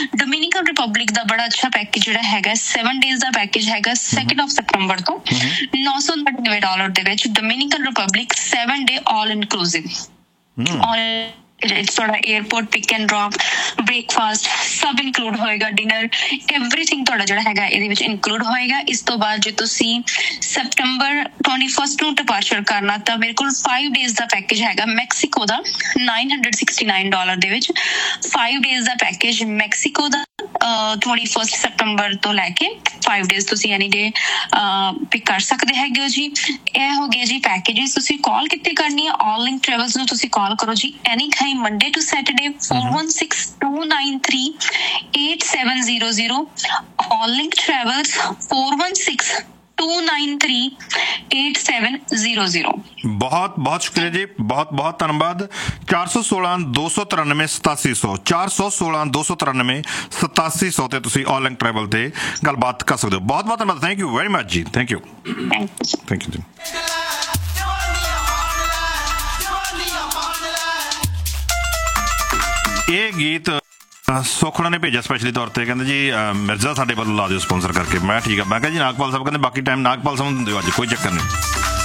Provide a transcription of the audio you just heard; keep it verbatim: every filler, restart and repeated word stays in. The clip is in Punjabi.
ਡੋਮਿਨਿਕਨ ਰਿਪਬਲਿਕ ਦਾ ਬੜਾ ਅੱਛਾ ਪੈਕੇਜ ਜਿਹੜਾ ਹੈਗਾ ਸੈਵਨ ਡੇਜ਼ ਦਾ ਪੈਕੇਜ ਹੈਗਾ ਸੈਕਿੰਡ ਆਫ ਸੈਪਟੰਬਰ ਤੋਂ ਨੌ ਸੌ ਨੜਿਨਵੇਂ ਡਾਲਰ ਦੇ ਵਿੱਚ ਡੋਮਿਨਿਕਨ ਰਿਪਬਲਿਕ ਸੈਵਨ ਡੇ ਆਲ ਇਨਕਲੂਸਿਵ ਤੁਹਾਡਾ airport pick and drop breakfast ਸਭ ਇਨਕਲੂਡ ਹੋਏਗਾ ਡਿਨਰ ਐਵਰੀਥਿੰਗ ਤੁਹਾਡਾ ਜਿਹੜਾ ਹੈਗਾ ਇਹਦੇ ਵਿੱਚ ਇਨਕਲੂਡ ਹੋਏਗਾ। ਇਸ ਤੋਂ ਬਾਅਦ ਜੇ ਤੁਸੀਂ ਸੈਪਟੰਬਰ ਟਵੈਂਟੀ ਫਸਟ ਨੂੰ ਡਿਪਾਰਚਰ ਕਰਨਾ ਤਾਂ ਮੇਰੇ ਕੋਲ ਫਾਈਵ ਡੇਜ਼ ਦਾ ਪੈਕੇਜ ਹੈਗਾ ਮੈਕਸੀਕੋ ਦਾ nine hundred sixty nine dollar ਦੇ ਵਿੱਚ ਫਾਈਵ ਡੇਜ਼ ਦਾ ਪੈਕੇਜ ਮੈਕਸੀਕੋ ਦਾ ਟਵੈਂਟੀ ਫਸਟ ਸੈਪਟੰਬਰ ਤੋਂ ਲੈ ਕੇ ਫਾਈਵ ਡੇਜ਼ ਤੁਸੀਂ ਐਨੀ ਡੇ ਪਿਕ ਕਰ ਸਕਦੇ ਹੈਗੇ ਹੋ ਜੀ। ਇਹ ਹੋ ਗਿਆ ਜੀ ਪੈਕੇਜਿਸ। ਤੁਸੀਂ ਕਾਲ ਕਿੱਥੇ ਕਰਨੀ ਹੈ ਆਲ ਲਿੰਕ ਟਰੈਵਲਸ ਨੂੰ ਤੁਸੀਂ ਕਾਲ ਕਰੋ ਜੀ any time Monday to Saturday four one six two nine three eight seven zero zero all link travels four one six two nine three eight seven zero zero। ਬਹੁਤ ਬਹੁਤ ਸ਼ੁਕਰੀਆ ਜੀ, ਬਹੁਤ ਬਹੁਤ ਧੰਨਵਾਦ। ਚਾਰ ਸੌ ਸੋਲਾਂ ਦੋ ਸੌ ਤਰਾਨਵੇਂ ਸਤਾਸੀ ਸੌ ਚਾਰ ਸੌ ਸੋਲਾਂ ਦੋ ਸੌ ਤਰਾਨਵੇਂ ਸਤਾਸੀ ਸੌ ਤੇ ਤੁਸੀਂ ਆਲ ਲਿੰਕ ਟਰੈਵਲ ਤੇ ਗੱਲਬਾਤ ਕਰ ਸਕਦੇ ਹੋ। ਬਹੁਤ ਬਹੁਤ ਧੰਨਵਾਦ। ਥੈਂਕ ਯੂ ਵੈਰੀ ਮਚ ਜੀ। ਥੈਂਕ ਯੂ ਥੈਂਕ ਯੂ ਜੀ। ਇਹ ਗੀਤ ਸੋਖਣਾ ਨੇ ਭੇਜਿਆ ਸਪੈਸ਼ਲੀ ਤੌਰ ਤੇ, ਕਹਿੰਦੇ ਜੀ ਮਿਰਜ਼ਾ ਸਾਡੇ ਵੱਲੋਂ ਲਾ ਦਿਓ ਸਪੋਂਸਰ ਕਰਕੇ। ਮੈਂ ਠੀਕ ਆ, ਮੈਂ ਕਿਹਾ ਜੀ ਨਾਗਪਾਲ ਸਾਹਿਬ ਕਹਿੰਦੇ ਬਾਕੀ ਟਾਈਮ ਨਾਗਪਾਲ ਸਾਹਿਬ ਨੂੰ ਦਿਓ ਅੱਜ, ਕੋਈ ਚੱਕਰ ਨਹੀਂ।